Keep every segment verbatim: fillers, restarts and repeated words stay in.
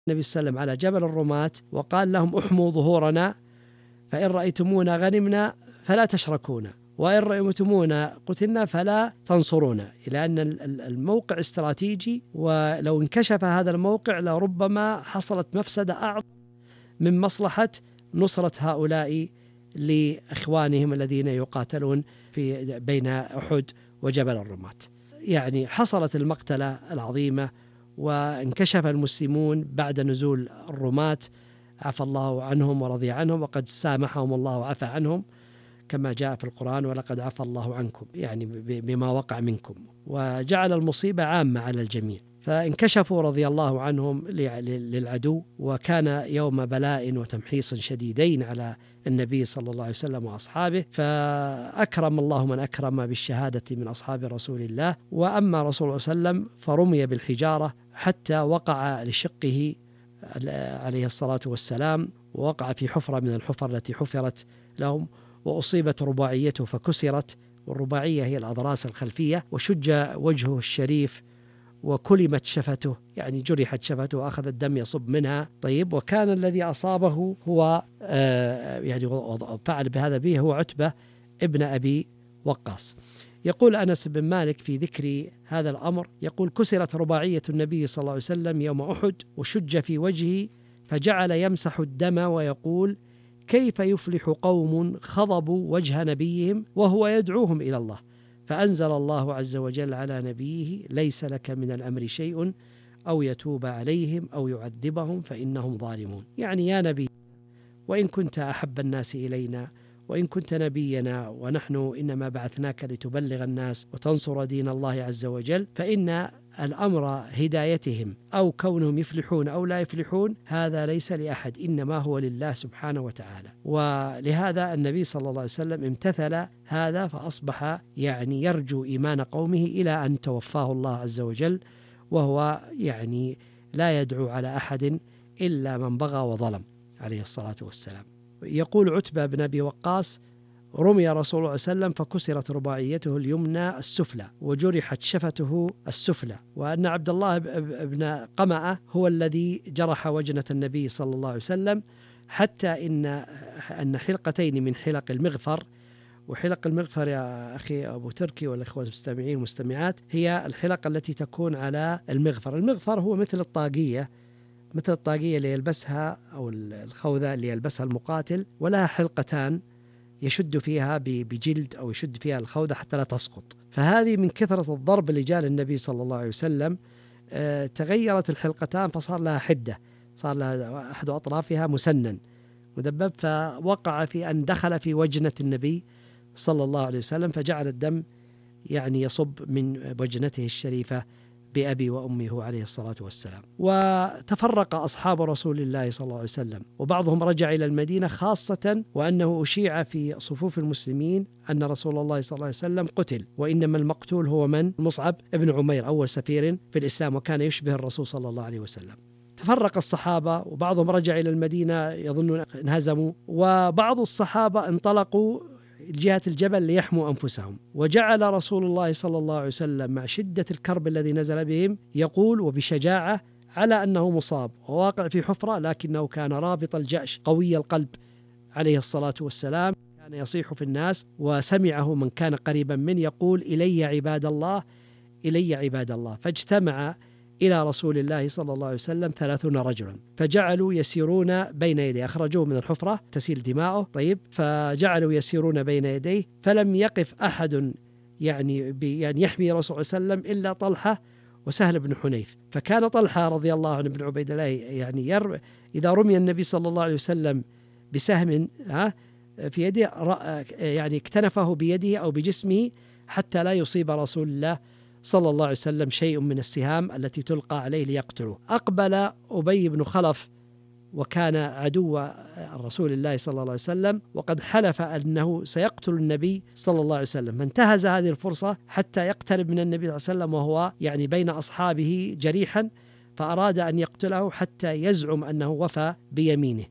النبي صلى الله عليه وسلم على جبل الرماة وقال لهم احموا ظهورنا فإن رأيتمونا غنمنا فلا تشركونا وإن رأيتمونا قتلنا فلا تنصرونا، إلى أن الموقع استراتيجي، ولو انكشف هذا الموقع لربما حصلت مفسدة أعظم من مصلحة نصرة هؤلاء لإخوانهم الذين يقاتلون في بين أحد وجبل الرماة. يعني حصلت المقتلة العظيمة وانكشف المسلمون بعد نزول الرماة، عفى الله عنهم ورضي عنهم وقد سامحهم الله وعفى عنهم كما جاء في القرآن ولقد عفى الله عنكم، يعني بما وقع منكم، وجعل المصيبة عامة على الجميع. فانكشفوا رضي الله عنهم للعدو، وكان يوم بلاء وتمحيص شديدين على النبي صلى الله عليه وسلم وأصحابه، فأكرم الله من أكرم بالشهادة من أصحاب رسول الله. وأما رسول الله صلى الله عليه وسلم فرمي بالحجارة حتى وقع لشقه عليه الصلاة والسلام، ووقع في حفرة من الحفر التي حفرت لهم، وأصيبت رباعيته فكسرت، والرباعية هي الأضراس الخلفية، وشج وجهه الشريف وكلمت شفته، يعني جرحت شفته وأخذ الدم يصب منها. طيب، وكان الذي أصابه هو آه يعني فعل بهذا به هو عتبة ابن أبي وقاص. يقول أنس بن مالك في ذكر هذا الأمر، يقول كسرت رباعية النبي صلى الله عليه وسلم يوم أحد وشج في وجهه فجعل يمسح الدم ويقول كيف يفلح قوم خضبوا وجه نبيهم وهو يدعوهم إلى الله، فأنزل الله عز وجل على نبيه ليس لك من الأمر شيء أو يتوب عليهم أو يعذبهم فإنهم ظالمون. يعني يا نبي، وإن كنت أحب الناس إلينا وإن كنت نبينا ونحن إنما بعثناك لتبلغ الناس وتنصر دين الله عز وجل، فإن الأمر هدايتهم أو كونهم يفلحون أو لا يفلحون هذا ليس لأحد، إنما هو لله سبحانه وتعالى. ولهذا النبي صلى الله عليه وسلم امتثل هذا، فأصبح يعني يرجو إيمان قومه إلى أن توفاه الله عز وجل، وهو يعني لا يدعو على أحد إلا من بغى وظلم عليه الصلاة والسلام. يقول عتبة بن أبي وقاص رمي رسول الله صلى الله عليه وسلم فكسرت رباعيته اليمنى السفلى وجرحت شفته السفلى، وأن عبد الله بن قمأة هو الذي جرح وجنة النبي صلى الله عليه وسلم، حتى إن أن حلقتين من حلق المغفر، وحلق المغفر يا أخي أبو تركي والأخوة المستمعين والمستمعات هي الحلق التي تكون على المغفر. المغفر هو مثل الطاقية، مثل الطاقية اللي يلبسها أو الخوذة اللي يلبسها المقاتل، ولها حلقتان يشد فيها بجلد أو يشد فيها الخوذة حتى لا تسقط. فهذه من كثرة الضرب اللي جاء للنبي صلى الله عليه وسلم آه تغيرت الحلقتان فصار لها حدة، صار لها أحد أطرافها مسنن مدبب، فوقع في أن دخل في وجنة النبي صلى الله عليه وسلم، فجعل الدم يعني يصب من وجنته الشريفة بأبي وأمه عليه الصلاة والسلام. وتفرق أصحاب رسول الله صلى الله عليه وسلم، وبعضهم رجع إلى المدينة، خاصة وأنه أشيع في صفوف المسلمين أن رسول الله صلى الله عليه وسلم قتل، وإنما المقتول هو من؟ مصعب ابن عمير أول سفير في الإسلام، وكان يشبه الرسول صلى الله عليه وسلم. تفرق الصحابة وبعضهم رجع إلى المدينة يظنون انهزموا، وبعض الصحابة انطلقوا جهة الجبل ليحموا أنفسهم. وجعل رسول الله صلى الله عليه وسلم مع شدة الكرب الذي نزل بهم يقول وبشجاعة على أنه مصاب وواقع في حفرة، لكنه كان رابط الجأش قوي القلب عليه الصلاة والسلام، كان يصيح في الناس وسمعه من كان قريبا منه يقول إلي عباد الله إلي عباد الله. فاجتمع إلى رسول الله صلى الله عليه وسلم ثلاثون رجلا، فجعلوا يسيرون بين يديه، أخرجوه من الحفرة تسيل دماؤه. طيب، فجعلوا يسيرون بين يديه، فلم يقف أحد يعني, يعني يحمي رسول الله صلى الله عليه وسلم إلا طلحة وسهل بن حنيف. فكان طلحة رضي الله عنه بن عبيد الله يعني ير إذا رمي النبي صلى الله عليه وسلم بسهم ها في يده يعني اكتنفه بيده أو بجسمه حتى لا يصيب رسول الله صلى الله عليه وسلم شيء من السهام التي تلقى عليه ليقتله. أقبل أبي بن خلف وكان عدو رسول الله صلى الله عليه وسلم، وقد حلف أنه سيقتل النبي صلى الله عليه وسلم، فانتهز هذه الفرصة حتى يقترب من النبي صلى الله عليه وسلم وهو يعني بين أصحابه جريحا، فأراد أن يقتله حتى يزعم أنه وفى بيمينه.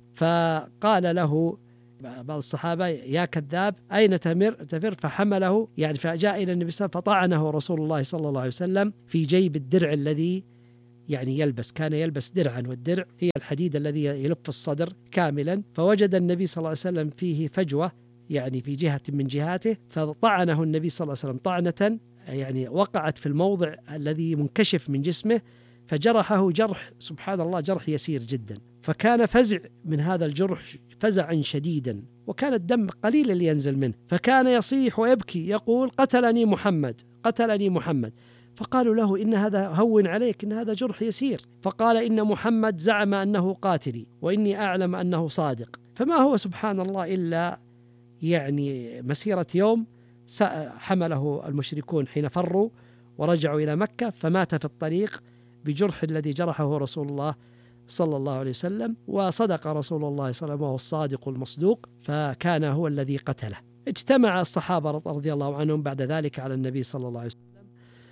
فقال له بعض الصحابة يا كذاب أين تمر تفر، فحمله يعني فجاء إلى النبي صلى الله عليه وسلم فطعنه رسول الله صلى الله عليه وسلم في جيب الدرع الذي يعني يلبس، كان يلبس درعا، والدرع هي الحديد الذي يلف الصدر كاملا، فوجد النبي صلى الله عليه وسلم فيه فجوة يعني في جهة من جهاته، فطعنه النبي صلى الله عليه وسلم طعنة يعني وقعت في الموضع الذي منكشف من جسمه، فجرحه جرح سبحان الله جرح يسير جدا، فكان فزع من هذا الجرح فزعا شديدا، وكان الدم قليل اللي ينزل منه، فكان يصيح ويبكي يقول قتلني محمد قتلني محمد. فقالوا له إن هذا هون عليك، إن هذا جرح يسير. فقال إن محمد زعم أنه قاتلي وإني أعلم أنه صادق. فما هو سبحان الله إلا يعني مسيرة يوم حمله المشركون حين فروا ورجعوا إلى مكة، فمات في الطريق بجرح الذي جرحه رسول الله صلى الله عليه وسلم، وصدق رسول الله صلى الله عليه وسلم وهو الصادق المصدوق، فكان هو الذي قتله. اجتمع الصحابة رضي الله عنهم بعد ذلك على النبي صلى الله عليه وسلم،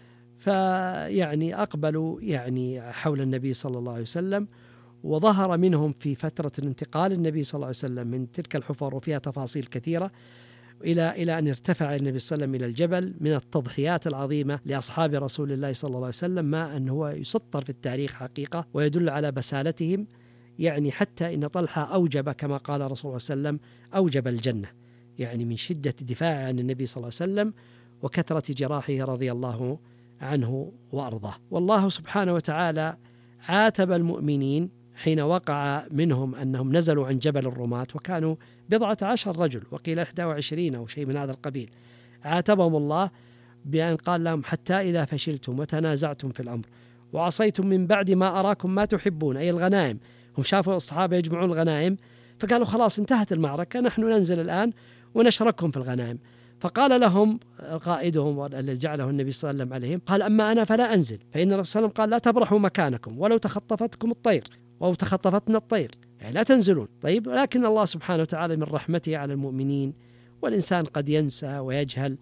فيعني أقبلوا يعني حول النبي صلى الله عليه وسلم، وظهر منهم في فترة الانتقال النبي صلى الله عليه وسلم من تلك الحفر وفيها تفاصيل كثيرة إلى إلى أن ارتفع النبي صلى الله عليه وسلم إلى الجبل من التضحيات العظيمة لأصحاب رسول الله صلى الله عليه وسلم، ما أن هو يسطر في التاريخ حقيقة ويدل على بسالتهم، يعني حتى إن طلحة أوجب كما قال رسول الله صلى الله عليه وسلم أوجب الجنة، يعني من شدة دفاعه عن النبي صلى الله عليه وسلم وكثرة جراحه رضي الله عنه وأرضاه. والله سبحانه وتعالى عاتب المؤمنين حين وقع منهم أنهم نزلوا عن جبل الرماة، وكانوا بضعة عشر رجل وقيل إحدى وعشرين أو شيء من هذا القبيل. عاتبهم الله بأن قال لهم حتى إذا فشلتم وتنازعتم في الأمر وعصيتم من بعد ما أراكم ما تحبون، أي الغنائم. هم شافوا الصحابة يجمعون الغنائم فقالوا خلاص انتهت المعركة، نحن ننزل الآن ونشركهم في الغنائم. فقال لهم قائدهم الذي جعله النبي صلى الله عليه وسلم عليهم، قال أما أنا فلا أنزل، فإن الرسول صلى الله عليه وسلم قال لا تبرحوا مكانكم ولو تخطفتكم الطير أو تخطفتنا الطير، يعني لا تنزلون. طيب، ولكن الله سبحانه وتعالى من رحمته على المؤمنين، والإنسان قد ينسى ويجهل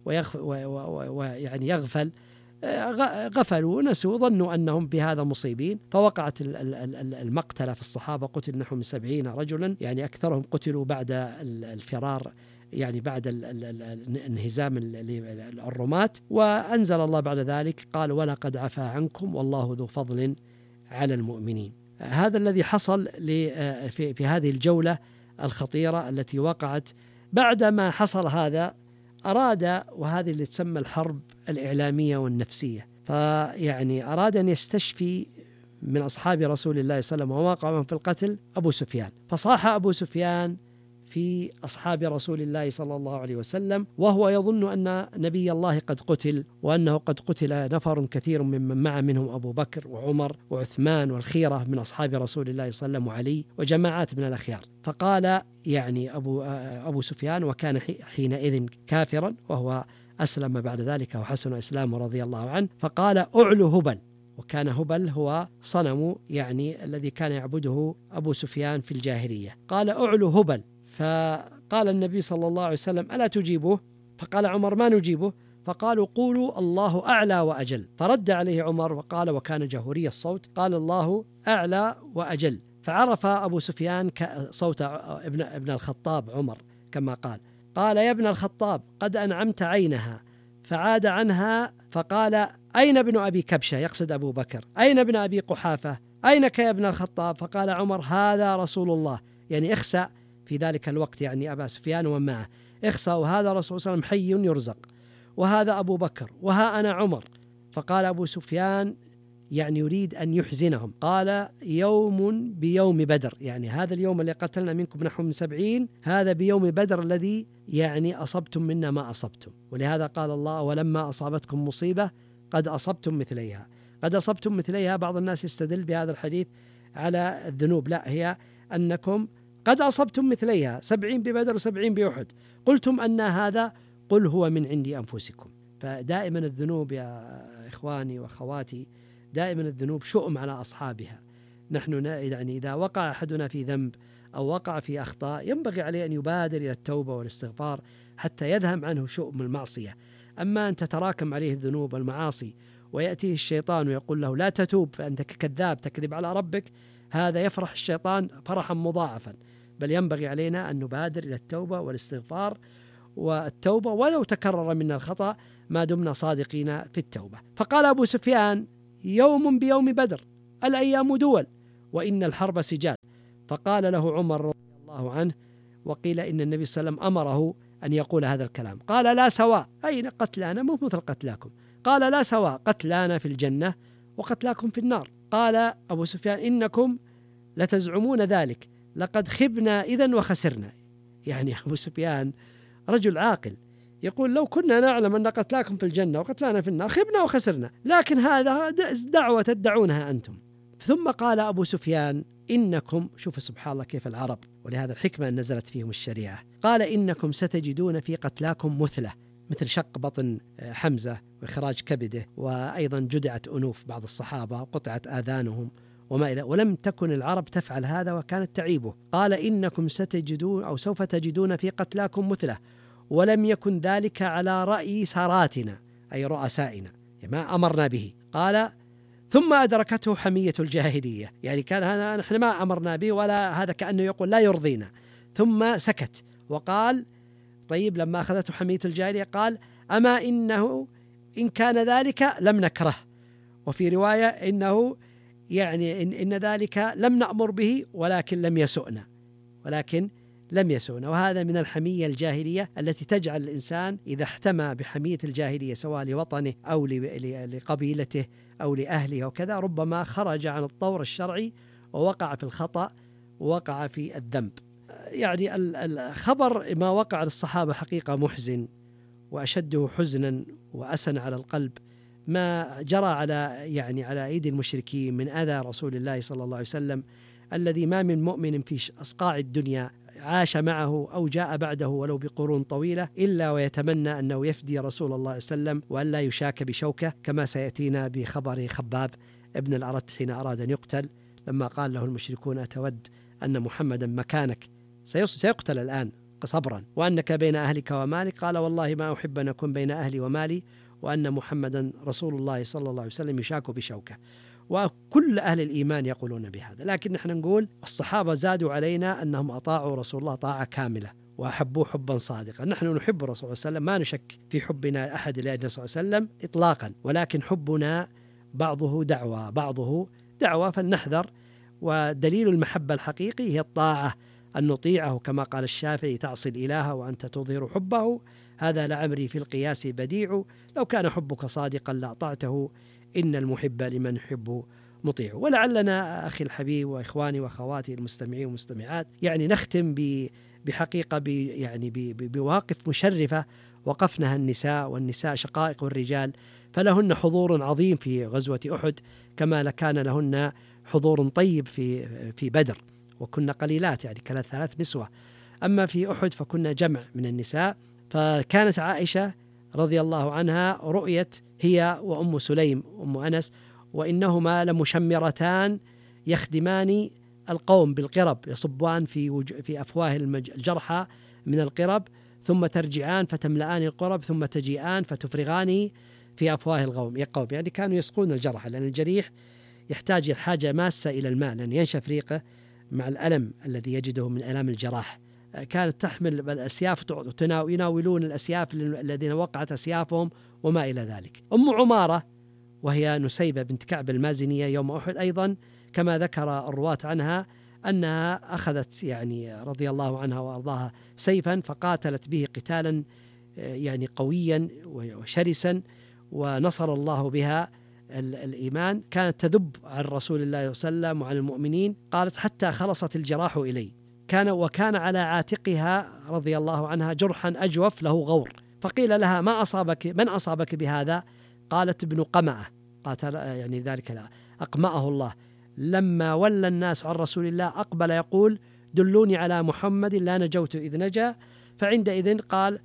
ويعني يغفل، غفلوا ونسوا ظنوا أنهم بهذا مصيبين، فوقعت المقتلة في الصحابة، قتل نحو من سبعين رجلا، يعني أكثرهم قتلوا بعد الفرار، يعني بعد انهزام الرماة. وأنزل الله بعد ذلك قال ولقد عفا عنكم والله ذو فضل على المؤمنين. هذا الذي حصل في هذه الجولة الخطيرة التي وقعت. بعدما حصل هذا أراد، وهذه اللي تسمى الحرب الإعلامية والنفسية، فيعني أراد أن يستشفي من أصحاب رسول الله صلى الله عليه وسلم وواقعهم في القتل أبو سفيان. فصاح أبو سفيان في أصحاب رسول الله صلى الله عليه وسلم وهو يظن أن نبي الله قد قتل، وأنه قد قتل نفر كثير ممن مع منهم أبو بكر وعمر وعثمان والخيرة من أصحاب رسول الله صلى الله عليه وسلم وعلي وجماعات من الأخيار. فقال يعني أبو, أبو سفيان، وكان حينئذ كافرا وهو أسلم بعد ذلك وحسن إسلامه رضي الله عنه، فقال أعلو هبل. وكان هبل هو صنم يعني الذي كان يعبده أبو سفيان في الجاهلية. قال أعلو هبل. فقال النبي صلى الله عليه وسلم ألا تجيبه؟ فقال عمر ما نجيبه؟ فقالوا قولوا الله أعلى وأجل. فرد عليه عمر وقال، وكان جهوري الصوت، قال الله أعلى وأجل. فعرف أبو سفيان صوت ابن, ابن الخطاب عمر كما قال. قال يا ابن الخطاب قد أنعمت عينها، فعاد عنها فقال أين ابن أبي كبشة؟ يقصد أبو بكر. أين ابن أبي قحافة؟ أينك يا ابن الخطاب؟ فقال عمر هذا رسول الله، يعني اخسأ في ذلك الوقت، يعني أبا سفيان ومن معه، اخسأ، وهذا رسول صلى الله عليه وسلم حي يرزق، وهذا أبو بكر، وها أنا عمر. فقال أبو سفيان يعني يريد أن يحزنهم، قال يوم بيوم بدر، يعني هذا اليوم اللي قتلنا منكم نحو من سبعين، هذا بيوم بدر الذي يعني أصبتم منا ما أصبتم. ولهذا قال الله ولما أصابتكم مصيبة قد أصبتم مثليها. قد أصبتم مثليها، بعض الناس يستدل بهذا الحديث على الذنوب، لا، هي أنكم قد أصبتم مثليها، سبعين ببدر وسبعين بأحد، قلتم أن هذا، قل هو من عند أنفسكم. فدائما الذنوب يا إخواني وأخواتي، دائما الذنوب شؤم على أصحابها. نحن يعني إذا وقع أحدنا في ذنب أو وقع في أخطاء ينبغي عليه أن يبادر إلى التوبة والاستغفار حتى يذهب عنه شؤم المعصية. أما أن تتراكم عليه الذنوب والمعاصي ويأتيه الشيطان ويقول له لا تتوب فأنت كذاب تكذب على ربك، هذا يفرح الشيطان فرحا مضاعفا. بل ينبغي علينا أن نبادر إلى التوبة والاستغفار والتوبة ولو تكرر منا الخطأ ما دمنا صادقين في التوبة. فقال أبو سفيان يوم بيوم بدر، الأيام دول وإن الحرب سجال. فقال له عمر رضي الله عنه، وقيل إن النبي صلى الله عليه وسلم أمره أن يقول هذا الكلام، قال لا سواء، أين قتلانا مو مثل قتلاكم، قال لا سواء، قتلانا في الجنة وقتلاكم في النار. قال أبو سفيان إنكم لتزعمون ذلك، لقد خبنا إذن وخسرنا. يعني أبو سفيان رجل عاقل يقول لو كنا نعلم أن قتلاكم في الجنة وقتلانا في النار خبنا وخسرنا، لكن هذا دعوة تدعونها أنتم. ثم قال أبو سفيان إنكم، شوف سبحان الله كيف العرب، ولهذا الحكمة أن نزلت فيهم الشريعة، قال إنكم ستجدون في قتلاكم مثلة، مثل شق بطن حمزة وإخراج كبده، وأيضا جدعت أنوف بعض الصحابة وقطعت آذانهم وما إلى، ولم تكن العرب تفعل هذا وكانت تعيبه. قال إنكم ستجدون أو سوف تجدون في قتلاكم مثلة، ولم يكن ذلك على رأي ساراتنا أي رؤسائنا ما أمرنا به. قال ثم أدركته حمية الجاهلية، يعني كان هذا نحن ما أمرنا به، ولا هذا كأنه يقول لا يرضينا. ثم سكت وقال طيب لما أخذته حمية الجاهلية قال أما إنه إن كان ذلك لم نكره، وفي رواية إنه يعني إن, إن ذلك لم نأمر به ولكن لم يسؤنا، ولكن لم يسؤنا. وهذا من الحمية الجاهلية التي تجعل الإنسان إذا احتمى بحمية الجاهلية سواء لوطنه أو لقبيلته أو لأهله وكذا، ربما خرج عن الطور الشرعي ووقع في الخطأ ووقع في الذنب. يعني الخبر ما وقع للصحابة حقيقة محزن، وأشده حزنا وأسن على القلب ما جرى على يعني على أيدي المشركين من أذى رسول الله صلى الله عليه وسلم، الذي ما من مؤمن في أصقاع الدنيا عاش معه أو جاء بعده ولو بقرون طويلة إلا ويتمنى أنه يفدي رسول الله صلى الله عليه وسلم وأن لا يشاك بشوكة، كما سيأتينا بخبر خباب ابن الأرت حين أراد أن يقتل، لما قال له المشركون أتود أن محمدا مكانك سيقتل الآن صبرا، وأنك بين أهلك ومالك، قال والله ما أحب أن أكون بين أهلي ومالي، وأن محمدا رسول الله صلى الله عليه وسلم يشاك بشوكة. وكل أهل الإيمان يقولون بهذا، لكن نحن نقول الصحابة زادوا علينا أنهم أطاعوا رسول الله طاعة كاملة وأحبوه حبا صادقا. نحن نحب الرسول صلى الله عليه وسلم، ما نشك في حبنا أحد للنبي صلى الله عليه وسلم إطلاقا، ولكن حبنا بعضه دعوة بعضه دعوة، فلنحذر. ودليل المحبة الحقيقي هي الطاعة، أن نطيعه كما قال الشافعي تعصي الإله وأنت تظهر حبه، هذا لعمري في القياس بديع، لو كان حبك صادقا لأطعته إن المحب لمن يحب مطيع. ولعلنا أخي الحبيب وإخواني وأخواتي المستمعين والمستمعات يعني نختم بحقيقة يعني بمواقف مشرفة وقفنها النساء، والنساء شقائق الرجال، فلهن حضور عظيم في غزوة أحد كما كان لهن حضور طيب في في بدر، وكنا قليلات يعني كانت ثلاث نسوة، أما في أحد فكنا جمع من النساء. فكانت عائشة رضي الله عنها رؤيت هي وأم سليم أم أنس، وإنهما لمشمرتان يخدمان القوم بالقرب، يصبان في وج... في أفواه الجرحى من القرب، ثم ترجعان فتملآن القرب، ثم تجيئان فتفرغان في أفواه القوم يقوم، يعني كانوا يسقون الجرحى، لأن الجريح يحتاج الحاجة ماسة إلى الماء لأن ينشف ريقه مع الألم الذي يجده من ألام الجراح. كانت تحمل الأسياف، يناولون الأسياف الذين وقعت أسيافهم وما إلى ذلك. أم عمارة وهي نسيبة بنت كعب المازنية يوم أحد أيضا كما ذكر الرواة عنها أنها أخذت يعني رضي الله عنها وأرضاها سيفا فقاتلت به قتالا يعني قويا وشرسا، ونصر الله بها الإيمان، كانت تذب عن رسول الله صلى الله عليه وسلم وعن المؤمنين، قالت حتى خلصت الجراح إلي، كان وكان على عاتقها رضي الله عنها جرحا أجوف له غور، فقيل لها ما أصابك، من أصابك بهذا؟ قالت ابن قمأة، قاتل يعني ذلك لا أقمأه الله، لما ولى الناس عن رسول الله أقبل يقول دلوني على محمد لا نجوت إذ نجا، فعندئذ قال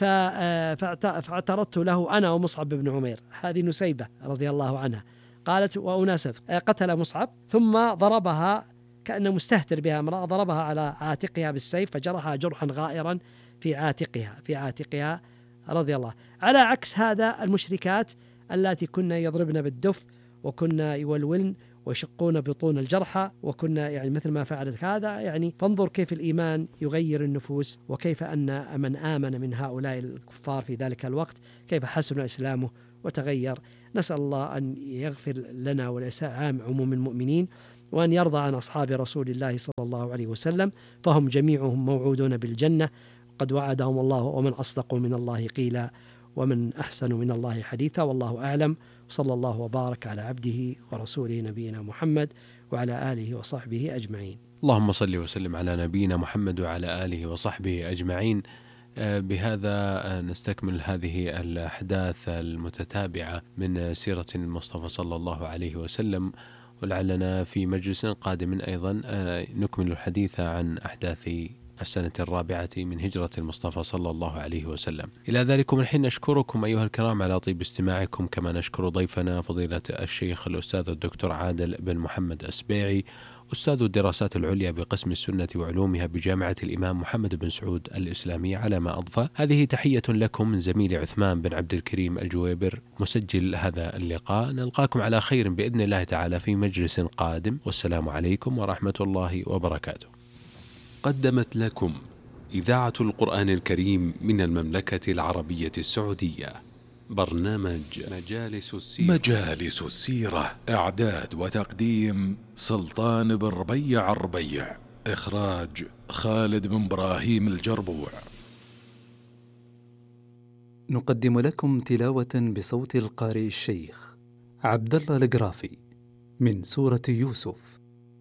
فاعترضت له أنا ومصعب بن عمير، هذه نسيبة رضي الله عنها، قالت وأناسف قتل مصعب ثم ضربها كأنه مستهتر بها امرأة، ضربها على عاتقها بالسيف فجرحها جرحا غائرا في عاتقها في عاتقها رضي الله. على عكس هذا المشركات التي كنا يضربن بالدف وكنا يولولن ويشقون بطون الجرحى، وكنا يعني مثل ما فعلت هذا، يعني فانظر كيف الإيمان يغير النفوس، وكيف أن من آمن من هؤلاء الكفار في ذلك الوقت كيف حسن إسلامه وتغير نسأل الله أن يغفر لنا ولسائر عموم المؤمنين، وأن يرضى عن أصحاب رسول الله صلى الله عليه وسلم، فهم جميعهم موعودون بالجنة قد وعدهم الله، ومن أصدق من الله قيلا ومن أحسن من الله حديثا، والله أعلم. صلى الله وبارك على عبده ورسوله نبينا محمد وعلى آله وصحبه أجمعين. اللهم صل وسلم على نبينا محمد وعلى آله وصحبه أجمعين. بهذا نستكمل هذه الأحداث المتتابعة من سيرة المصطفى صلى الله عليه وسلم، ولعلنا في مجلس قادم أيضا نكمل الحديث عن أحداث السنة الرابعة من هجرة المصطفى صلى الله عليه وسلم. إلى ذلكم الحين نشكركم أيها الكرام على طيب استماعكم، كما نشكر ضيفنا فضيلة الشيخ الأستاذ الدكتور عادل بن محمد السبيعي، أستاذ الدراسات العليا بقسم السنة وعلومها بجامعة الإمام محمد بن سعود الإسلامية، على ما أضفى. هذه تحية لكم من زميل عثمان بن عبد الكريم الجويبر مسجل هذا اللقاء. نلقاكم على خير بإذن الله تعالى في مجلس قادم، والسلام عليكم ورحمة الله وبركاته. قدمت لكم إذاعة القرآن الكريم من المملكة العربية السعودية برنامج مجالس السيرة. مجالس السيرة، إعداد وتقديم سلطان بن ربيع الربيع، إخراج خالد بن إبراهيم الجربوع. نقدم لكم تلاوة بصوت القارئ الشيخ عبد الله القرافي من سورة يوسف.